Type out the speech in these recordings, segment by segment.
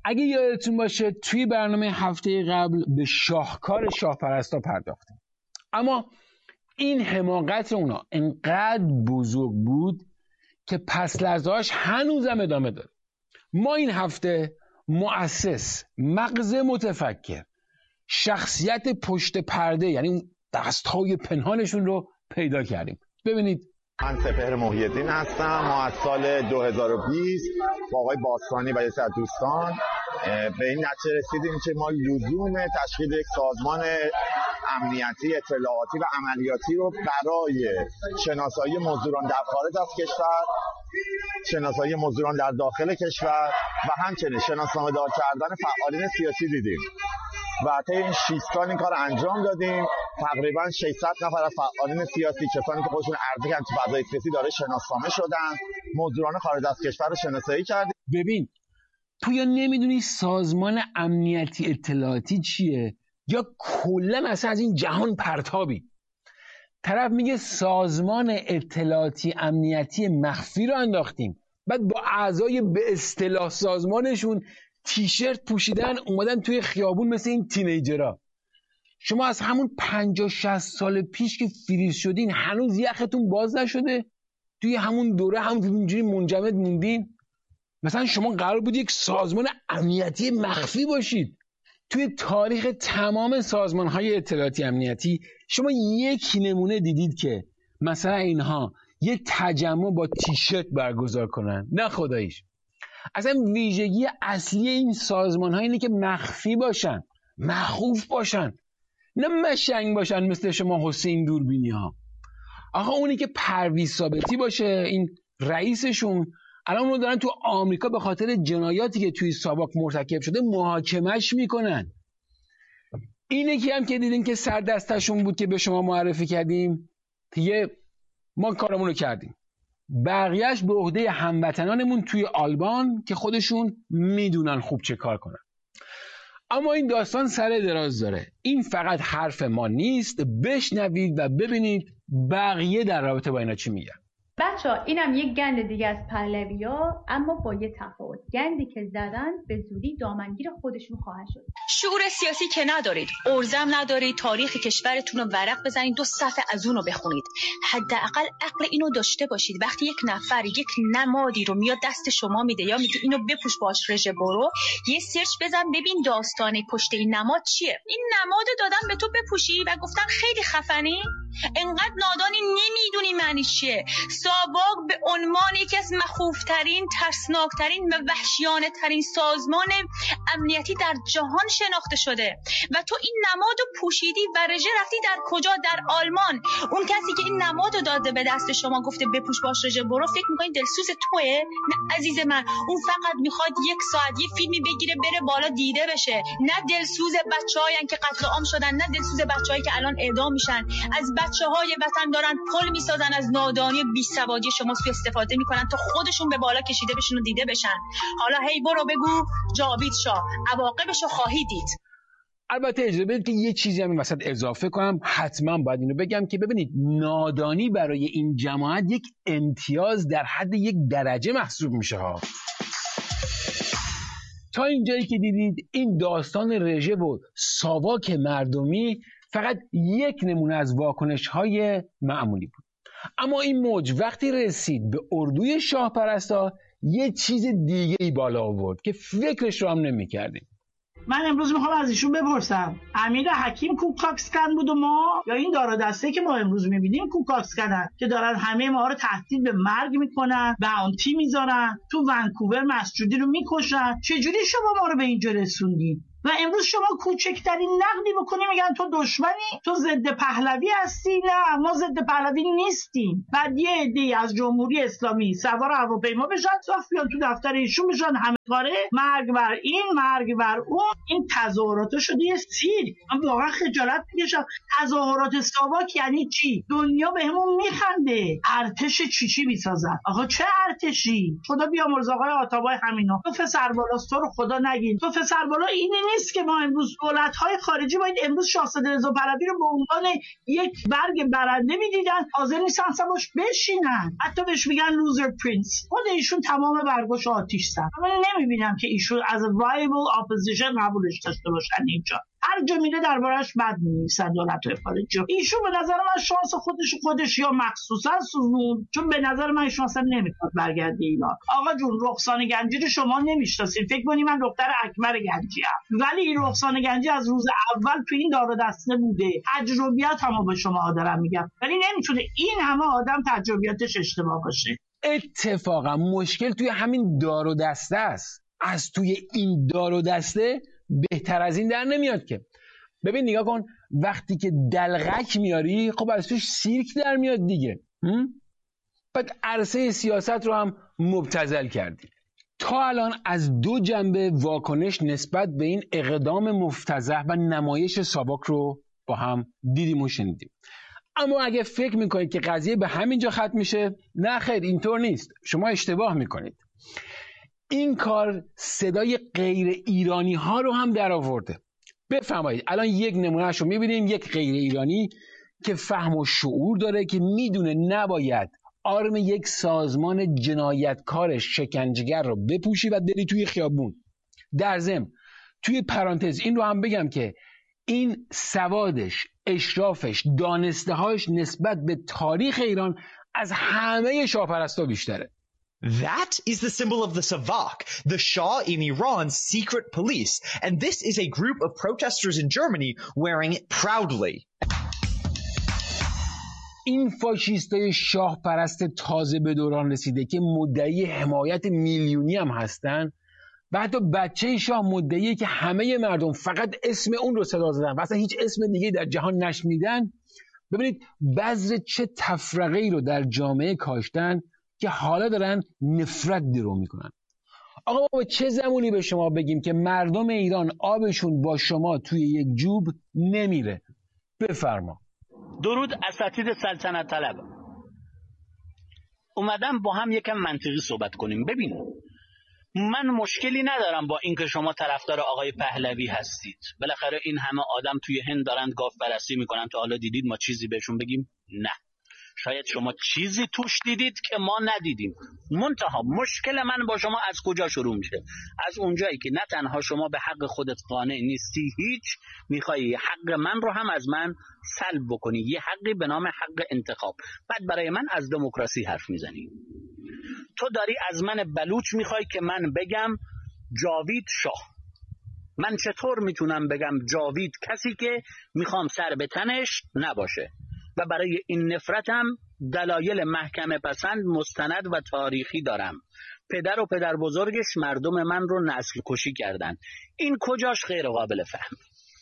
اگه یادتون باشه توی برنامه هفته قبل به شاهکار شاهپرستا پرداختیم، اما این حماقت اونا انقدر بزرگ بود که پس لرزه‌هاش هنوزم ادامه داره. ما این هفته مؤسس، مغز متفکر، شخصیت پشت پرده، یعنی دست‌های پنهانشون رو پیدا کردیم. ببینید. من سپهر محی‌الدین هستم. ما از سال 2020 با آقای باستانی و یه سری دوستان به این نتیجه رسیدیم که ما لزوم تشکیل یک سازمان امنیتی، اطلاعاتی و عملیاتی رو برای شناسایی مزدوران در خارج از کشور، شناسایی مزدوران در داخل کشور و همچنین شناسنامه‌دار کردن فعالین سیاسی دیدیم و طی این 6 سال این کار انجام دادیم. تقریبا 600 نفر از فعالین سیاسی، کسانی که خودشون ارزی کردن تو فضای سیاسی، داره شناسنامه شدن. مزدوران خارج از کشور رو شناسایی کردیم. ببین، تو یا نمیدونی سازمان امنیتی اطلاعاتی چیه یا کلا اصلا از این جهان پرتابی. طرف میگه سازمان اطلاعاتی امنیتی مخفی رو انداختیم، بعد با اعضای به اصطلاح سازمانشون تیشرت پوشیدن اومدن توی خیابون مثل این تینیجرها. شما از همون 50-60 سال پیش که فریز شدین هنوز یختون باز نشده؟ توی همون دوره همونجوری منجمد موندین؟ مثلا شما قرار بود یک سازمان امنیتی مخفی باشید. توی تاریخ تمام سازمان‌های اطلاعاتی امنیتی شما یک نمونه دیدید که مثلا اینها یه تجمع با تیشرت برگزار کنن؟ نه خداییش. اصلا ویژگی اصلی این سازمان‌ها اینه که مخفی باشن، مخوف باشن، نه مشنگ باشن مثل شما حسین دوربینی‌ها. آخه اونی که پرویز ثابتی باشه، این رئیسشون، الان اونو دارن تو آمریکا به خاطر جنایاتی که توی ساواک مرتکب شده محاکمش میکنن. اینه که هم که دیدین که سر دستشون بود که به شما معرفی کردیم دیگه، ما کارمون رو کردیم. بقیهش به عهده هموطنانمون توی آلمان که خودشون میدونن خوب چه کار کنن. اما این داستان سر دراز داره. این فقط حرف ما نیست. بشنوید و ببینید بقیه در رابطه با اینا چی میگن. بچه‌ها اینم یک گند دیگه از پهلوی‌ها، اما با یه تفاوت. گندی که زدن به زودی دامنگیر خودشون خواهد شد. شعور سیاسی که ندارید، ارزم ندارید، تاریخ کشورتون رو ورق بزنید 2 صفحه از اون رو بخونید. حداقل عقل اینو داشته باشید. وقتی یک نفر یک نمادی رو میاد دست شما میده یا میگه اینو بپوش باش رژه برو، یه سرچ بزن ببین داستانی پشت این نماد چیه. این نماد دادن به تو بپوشی و گفتن خیلی خفنی، انقدر نادانی نمیدونی معنی چیه. ساواک به عنوان یکی از مخوفترین، ترسناکترین و وحشیانه ترین سازمان امنیتی در جهان شناخته شده و تو این نمادو پوشیدی و رژه رفتی در کجا؟ در آلمان. اون کسی که این نمادو داده به دست شما گفته بپوش باش رژه برو، فکر می‌کنی دلسوز توئه؟ نه عزیز من، اون فقط میخواد 1 ساعت یه فیلمی بگیره بره بالا دیده بشه. نه دلسوز بچه‌هایی که قتل عام شدن، نه دلسوز بچه‌هایی که الان اعدام میشن. از بچه‌های وطن دارن پل میسازن، از نادانی بیسوادی شما سوء استفاده میکنن تا خودشون به بالا کشیده بشن و دیده بشن. حالا هی برو بگو جاوید شاه، عواقبشو خواهی دید. البته اجازه بدید که یه چیزی هم وسط اضافه کنم. حتما باید اینو بگم که ببینید، نادانی برای این جماعت یک امتیاز در حد 1 درجه محسوب میشه ها. تا اینجایی که دیدید این داستان رژه و ساواک مردمی فقط یک نمونه از واکنش‌های معمولی بود. اما این موج وقتی رسید به اردوی شاهپرستا یه چیز دیگه ای بالا آورد که فکرش رو هم نمی‌کردیم. من امروز میخوام از ایشون بپرسم امیر حکیم کوکاکسکن بود و ما، یا این دارا دسته که ما امروز میبینیم کوکاکسکنن که دارن همه ما رو تهدید به مرگ میکنن، باونتی میذارن، تو ونکوور مسجودی رو میکشن. چجوری شما ما رو به اینجا رسوندین؟ و امروز شما کوچکترین نقدی بکنی میگن تو دشمنی، تو ضد پهلوی هستی. نه، ما ضد پهلوی نیستیم. بعد یه عده‌ای از جمهوری اسلامی سوار هواپیما بشن، صاف بیان تو دفتر ایشون بشن همه کاره مرگ بر این، مرگ بر اون. این تظاهرات شده یه سیر. من واقعا خجالت میکشم. تظاهرات ساواک یعنی چی؟ دنیا بهمون میخنده. ارتش چی میسازن؟ آقا چه ارتشی؟ خدا بیامرز آقای آتابای همینا. تو پسر بالا تو رو خدا نگین. تو پسر بالا اینی نیست که ما امروز دولت‌های خارجی باید امروز شاهزاده رضا پهلوی رو به عنوان یک برگ برنده می‌دیدن، حاضر نیستن اصلا باش بشینن، حتی بهش میگن لوزر پرنس. خود ایشون تمام برگاش آتیش زد. من نمی‌بینم که ایشون از وایبل اپوزیشن قبولش داشته باشن اینجا. هر جا میره دربارش بد می‌نویسن دولت‌های خارجی. ایشون به نظر من شانس خودش یا مخصوصا سوزون، چون به نظر من شانس نمیخواد برگرده ایران. آقا جون رخسانه گنجی رو شما نمیشناسید، فکر کنید من دختر اکبر گنجی ام، ولی این رخسانه گنجی از روز اول تو این دار و دسته بوده، تجربیات هم به شما دارم میگم، ولی نمیتونه این همه آدم تجربیاتش اشتباه باشه. اتفاقا مشکل توی همین دار و دسته است. از توی این دار و دسته بهتر از این در نمیاد که. ببین نگاه کن، وقتی که دلغک میاری خب از توش سیرک در میاد دیگه. بعد عرصه سیاست رو هم مبتذل کردی. تا الان از دو جنبه واکنش نسبت به این اقدام مفتضح و نمایش ساواک رو با هم دیدیم و شنیدیم. اما اگه فکر میکنید که قضیه به همینجا ختم میشه، نه خیر، اینطور نیست. شما اشتباه میکنید. این کار صدای غیر ایرانی ها رو هم در آورده. بفرمایید الان یک نمونهش رو میبینیم، یک غیر ایرانی که فهم و شعور داره، که میدونه نباید آرم یک سازمان جنایتکار شکنجهگر رو بپوشی و بری توی خیابون. در ضمن توی پرانتز این رو هم بگم که این سوادش، اشرافش، دانسته‌هاش نسبت به تاریخ ایران از همه شاهپرستا بیشتره. That is the symbol of the Savak, the Shah in Iran's secret police, and this is a group of protesters in Germany wearing it proudly. این فاشیستای شاه پرست تازه به دوران رسیده که مدعی حمایت میلیونی هم هستن و حتی بچه شاه مدعیه که همه مردم فقط اسم اون رو صدا زدن و اصلا هیچ اسم دیگه در جهان نشنیدن. ببینید بذر چه تفرقه‌ای رو در جامعه کاشتن که حالا دارن نفرت درو میکنن. آقا ما به چه زمانی به شما بگیم که مردم ایران آبشون با شما توی یک جوب نمیره؟ بفرما. درود اساتید سلطنت طلب. اومدم با هم یکم منطقی صحبت کنیم. ببین من مشکلی ندارم با اینکه شما طرفدار آقای پهلوی هستید. بالاخره این همه آدم توی هند دارن گاف پرستی میکنن. تا حالا دیدید ما چیزی بهشون بگیم؟ نه. شاید شما چیزی توش دیدید که ما ندیدیم. منتها مشکل من با شما از کجا شروع میشه؟ از اونجایی که نه تنها شما به حق خودت قانع نیستی، هیچ میخوایی حق من رو هم از من سلب بکنی، یه حقی به نام حق انتخاب. بعد برای من از دموکراسی حرف میزنی. تو داری از من بلوچ میخوای که من بگم جاوید شاه. من چطور میتونم بگم جاوید کسی که میخوام سر به تنش نباشه؟ و برای این نفرتم دلایل محکمه پسند، مستند و تاریخی دارم. پدر و پدر بزرگش مردم من رو نسل کشی کردن. این کجاش غیر قابل فهم؟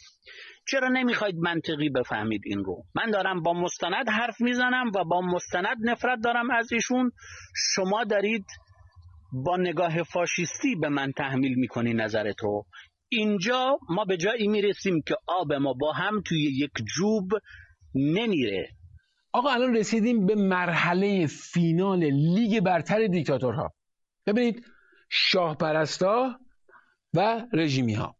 چرا نمیخواید منطقی بفهمید این رو؟ من دارم با مستند حرف میزنم و با مستند نفرت دارم از ایشون. شما دارید با نگاه فاشیستی به من تحمیل میکنی نظرت رو. اینجا ما به جایی میرسیم که آب ما با هم توی یک جوب نمیره. آقا الان رسیدیم به مرحله فینال لیگ برتر دیکتاتورها. ببینید شاه پرستا و رژیمی ها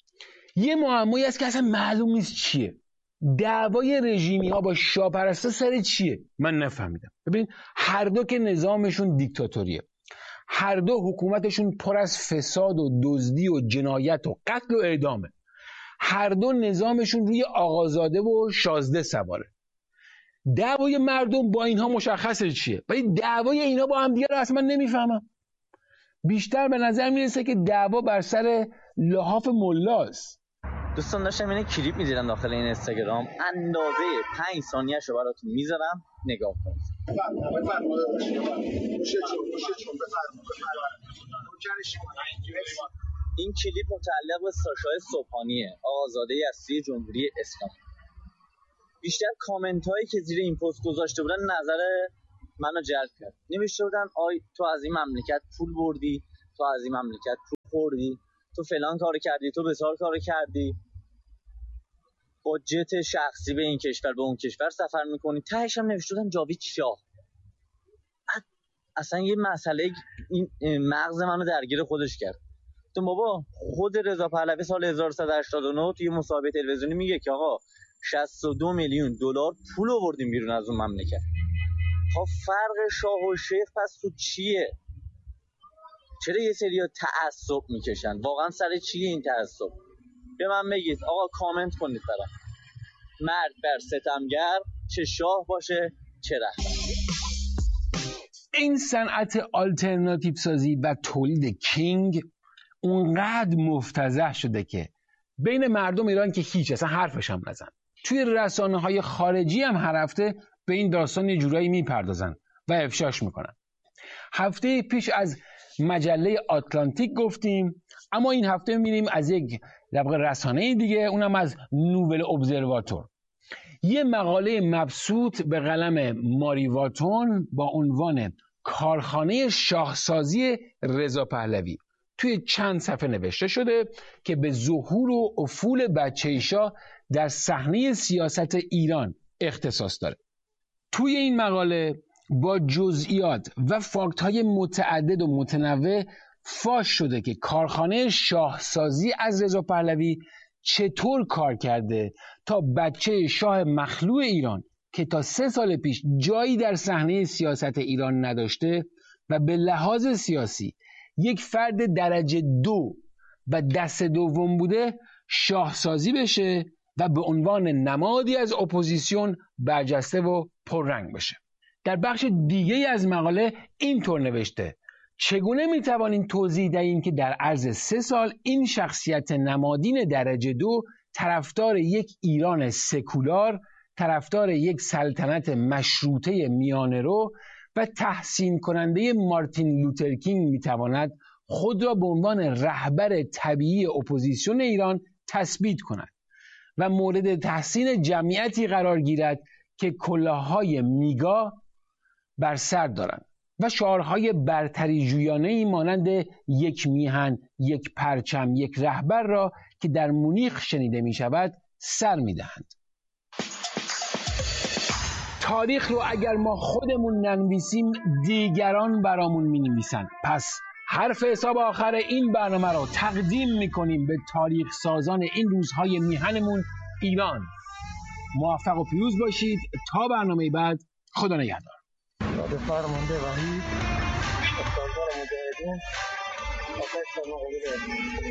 یه معمایی است که اصلا معلوم نیست چیه. دعوای رژیمی ها با شاه پرستا سر چیه؟ من نفهمیدم. ببینید هر دو که نظامشون دیکتاتوریه، هر دو حکومتشون پر از فساد و دزدی و جنایت و قتل و اعدامه، هر دو نظامشون روی آقازاده و شازده سواره. دعوای مردم با اینها مشخصه چیه، ولی دعوای اینا با هم دیگه رو اصلا نمیفهمم. بیشتر به نظر میرسه که دعوا بر سر لحاف ملاست. دوستان داشتم این کلیپ می‌دیدم داخل این اینستاگرام، اندازه 5 ثانیه‌اش رو براتون میذارم نگاه کنید. این کلیپ متعلق به ساشای صبحانیه، آقازاده اصلی جمهوری اسلامی. بیشتر کامنت هایی که زیر این پست گذاشته بودن نظر منو جلب کرد. نوشته بودن آی تو از این مملکت پول بردی، تو از این مملکت پول خوردی، تو فلان کارو کردی، تو بسار کارو کردی، با جت شخصی به این کشور به اون کشور سفر میکنی. تهش هم نوشته بودن جاوید شاه. اصلا یه مسئله این مغز منو درگیر خودش کرد. تو بابا خود رضا پهلوی سال 1189 توی مسابقه تلویزیونی میگه که آقا 62 میلیون دلار پول آوردیم بیرون از اون مملکت. ها فرق شاه و شیخ پس تو چیه؟ چرا یه سری‌ها تعصب میکشن؟ واقعا سر چیه این تعصب؟ به من بگید آقا، کامنت کنید برام. مرد بر ستمگر، چه شاه باشه چه رهبر. این صنعت آلترناتیو سازی و تولید کینگ اونقدر مفتضح شده که بین مردم ایران که هیچ اصلا حرفش هم نزن. توی رسانه‌های خارجی هم هر هفته به این داستان یه جورایی میپردازن و افشاش میکنن. هفته پیش از مجله آتلانتیک گفتیم، اما این هفته می‌بینیم از یک رسانه دیگه، اونم از نوول ابزرواتور، یه مقاله مبسوط به قلم ماری واتون با عنوان کارخانه شاهسازی رضا پهلوی توی چند صفحه نوشته شده که به ظهور و افول بچه شاه در صحنه سیاست ایران اختصاص داره. توی این مقاله با جزئیات و فاکت‌های متعدد و متنوع فاش شده که کارخانه شاهسازی از رضا پهلوی چطور کار کرده تا بچه شاه مخلوع ایران که تا 3 سال پیش جایی در صحنه سیاست ایران نداشته و به لحاظ سیاسی یک فرد درجه 2 و دست دوم بوده شاهسازی بشه و به عنوان نمادی از اپوزیسیون برجسته و پررنگ بشه. در بخش دیگه از مقاله اینطور نوشته: چگونه میتوانیم توضیح دهیم که در عرض 3 سال این شخصیت نمادین درجه 2 طرفدار یک ایران سکولار، طرفدار یک سلطنت مشروطه میانه‌رو و تحسین کننده مارتین لوترکینگ میتواند خود را به عنوان رهبر طبیعی اپوزیسیون ایران تثبیت کند و مورد تحسین جمعیتی قرار گیرد که کلاههای میگا بر سر دارند و شعارهای برتری جویانه‌ای مانند یک میهن، یک پرچم، یک رهبر را که در مونیخ شنیده می شود سر می دهند. تاریخ رو اگر ما خودمون ننویسیم دیگران برامون می نویسن. پس حرف حساب آخر این برنامه رو تقدیم می کنیم به تاریخ سازان این روزهای میهنمون ایران. موفق و پیروز باشید. تا برنامه بعد، خدا نگهدار. فرمانده وحید، استاندار مجاهدین، آتش در مقابل